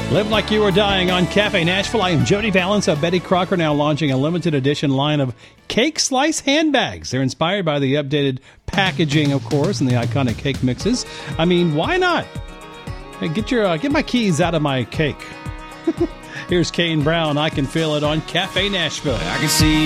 Live like you are dying on Cafe Nashville. I am Jody Valance of Betty Crocker, now launching a limited edition line of cake slice handbags. They're inspired by the updated packaging, of course, and the iconic cake mixes. I mean, why not? Hey, get my keys out of my cake. Here's Kane Brown. I Can Feel It on Cafe Nashville. I can see